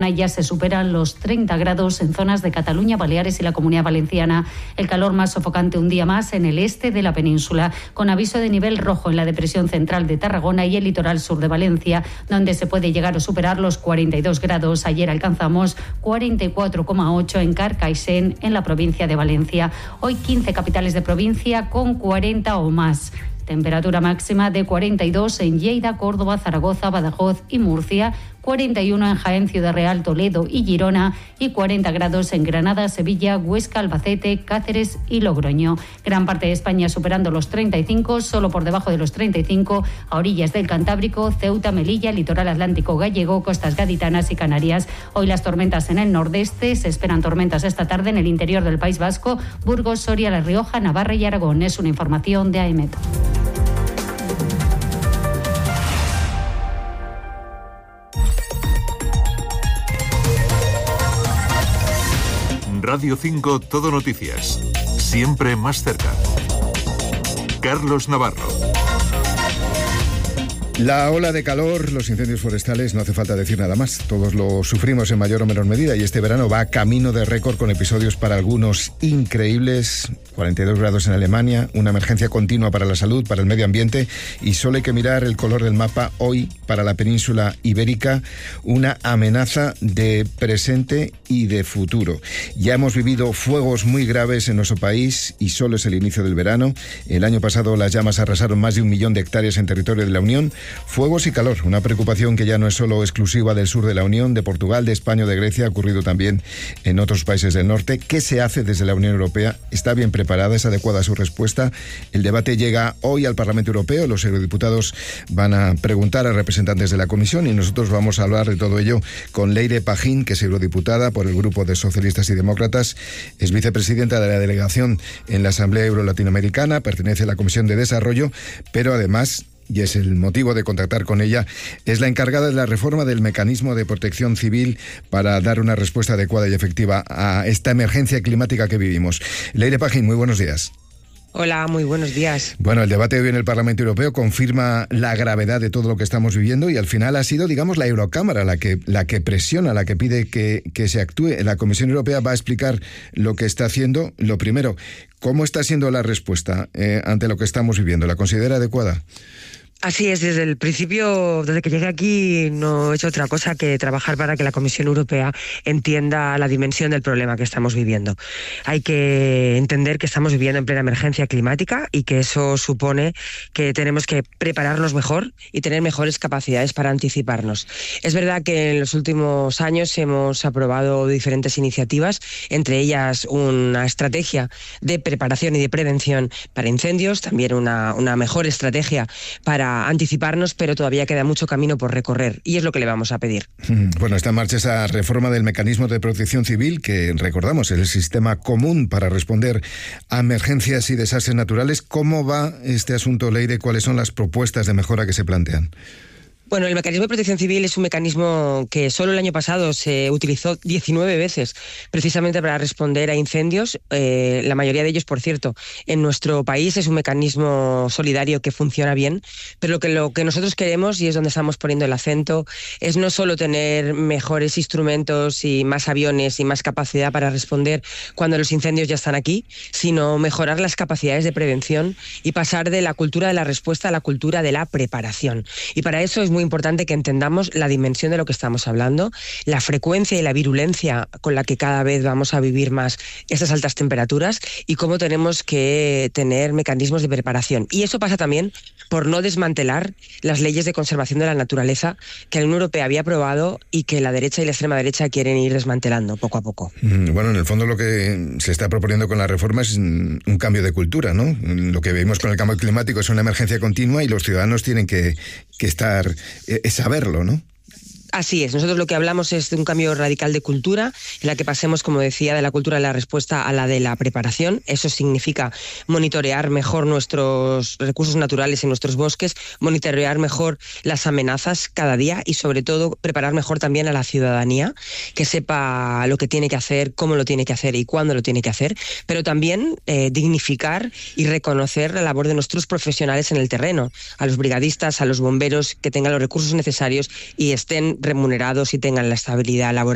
Girona ya se superan los 30 grados en zonas de Cataluña, Baleares y la Comunidad Valenciana. El calor más sofocante un día más en el este de la península, con aviso de nivel rojo en la depresión central de Tarragona y el litoral sur de Valencia, donde se puede llegar a superar los 42 grados. Ayer alcanzamos 44,8 en Carcaixent, en la provincia de Valencia. Hoy 15 capitales de provincia con 40 o más. Temperatura máxima de 42 en Lleida, Córdoba, Zaragoza, Badajoz y Murcia, 41 en Jaén, Ciudad Real, Toledo y Girona y 40 grados en Granada, Sevilla, Huesca, Albacete, Cáceres y Logroño. Gran parte de España superando los 35, solo por debajo de los 35 a orillas del Cantábrico, Ceuta, Melilla, litoral atlántico gallego, costas gaditanas y Canarias. Hoy las tormentas en el nordeste, se esperan tormentas esta tarde en el interior del País Vasco, Burgos, Soria, La Rioja, Navarra y Aragón. Es una información de AEMET. Radio 5 Todo Noticias. Siempre más cerca. Carlos Navarro. La ola de calor, los incendios forestales, no hace falta decir nada más. Todos lo sufrimos en mayor o menor medida y este verano va camino de récord con episodios para algunos increíbles. 42 grados en Alemania, una emergencia continua para la salud, para el medio ambiente y solo hay que mirar el color del mapa hoy para la península ibérica, una amenaza de presente y de futuro. Ya hemos vivido fuegos muy graves en nuestro país y solo es el inicio del verano. El año pasado las llamas arrasaron más de 1 millón de hectáreas en territorio de la Unión. Fuegos y calor, una preocupación que ya no es solo exclusiva del sur de la Unión, de Portugal, de España o de Grecia, ha ocurrido también en otros países del norte. ¿Qué se hace desde la Unión Europea? ¿Está bien preparada? ¿Es adecuada su respuesta? El debate llega hoy al Parlamento Europeo. Los eurodiputados van a preguntar a representantes de la Comisión y nosotros vamos a hablar de todo ello con Leire Pagín, que es eurodiputada por el Grupo de Socialistas y Demócratas, es vicepresidenta de la delegación en la Asamblea Euro-Latinoamericana, pertenece a la Comisión de Desarrollo, pero además, y es el motivo de contactar con ella, es la encargada de la reforma del mecanismo de protección civil para dar una respuesta adecuada y efectiva a esta emergencia climática que vivimos. Leire Pagín, muy buenos días. Hola, muy buenos días. Bueno, el debate de hoy en el Parlamento Europeo confirma la gravedad de todo lo que estamos viviendo y al final ha sido, digamos, la Eurocámara la que presiona, la que pide que se actúe. La Comisión Europea va a explicar lo que está haciendo. Lo primero, ¿cómo está siendo la respuesta ante lo que estamos viviendo? ¿La considera adecuada? Así es, desde el principio, desde que llegué aquí, no he hecho otra cosa que trabajar para que la Comisión Europea entienda la dimensión del problema que estamos viviendo. Hay que entender que estamos viviendo en plena emergencia climática y que eso supone que tenemos que prepararnos mejor y tener mejores capacidades para anticiparnos. Es verdad que en los últimos años hemos aprobado diferentes iniciativas, entre ellas una estrategia de preparación y de prevención para incendios, también una mejor estrategia para anticiparnos, pero todavía queda mucho camino por recorrer y es lo que le vamos a pedir. Bueno, está en marcha esa reforma del mecanismo de protección civil que, recordamos, es el sistema común para responder a emergencias y desastres naturales. ¿Cómo va este asunto, Leire? ¿Cuáles son las propuestas de mejora que se plantean? Bueno, el mecanismo de protección civil es un mecanismo que solo el año pasado se utilizó 19 veces precisamente para responder a incendios. La mayoría de ellos, por cierto, en nuestro país es un mecanismo solidario que funciona bien, pero lo que nosotros queremos, y es donde estamos poniendo el acento, es no solo tener mejores instrumentos y más aviones y más capacidad para responder cuando los incendios ya están aquí, sino mejorar las capacidades de prevención y pasar de la cultura de la respuesta a la cultura de la preparación. Y para eso es muy importante que entendamos la dimensión de lo que estamos hablando, la frecuencia y la virulencia con la que cada vez vamos a vivir más estas altas temperaturas y cómo tenemos que tener mecanismos de preparación. Y eso pasa también por no desmantelar las leyes de conservación de la naturaleza que la Unión Europea había aprobado y que la derecha y la extrema derecha quieren ir desmantelando poco a poco. Bueno, en el fondo lo que se está proponiendo con la reforma es un cambio de cultura, ¿no? Lo que vivimos con el cambio climático es una emergencia continua y los ciudadanos tienen que estar, saberlo, ¿no? Así es, nosotros lo que hablamos es de un cambio radical de cultura, en la que pasemos, como decía, de la cultura de la respuesta a la de la preparación. Eso significa monitorear mejor nuestros recursos naturales en nuestros bosques, monitorear mejor las amenazas cada día y, sobre todo, preparar mejor también a la ciudadanía, que sepa lo que tiene que hacer, cómo lo tiene que hacer y cuándo lo tiene que hacer, pero también dignificar y reconocer la labor de nuestros profesionales en el terreno, a los brigadistas, a los bomberos, que tengan los recursos necesarios y estén remunerados y tengan la estabilidad laboral